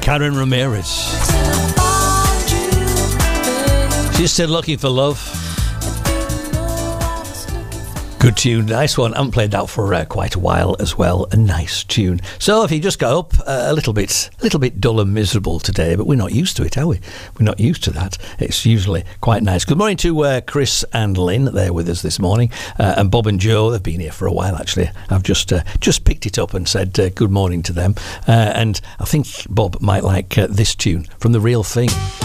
Karen Ramirez. She's still looking for love. Good tune, nice one. I haven't played that for quite a while as well. A nice tune. So if you just got up a little bit dull and miserable today, but we're not used to it, are we? We're not used to that. It's usually quite nice. Good morning to Chris and Lynn. They're with us this morning, and Bob and Joe. They've been here for a while actually. I've just picked it up and said good morning to them. And I think Bob might like this tune from The Real Thing.